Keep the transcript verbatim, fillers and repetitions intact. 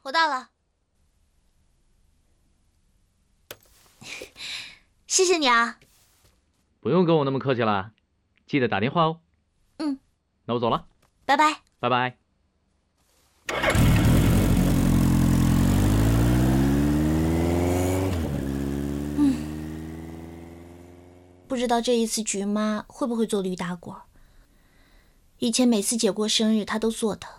我到了。谢谢你啊。 不用跟我那么客气啦，记得打电话哦。 嗯， 那我走了， 拜拜。 拜拜。 不知道这一次菊妈会不会做驴打滚。以前每次姐过生日，她都做的。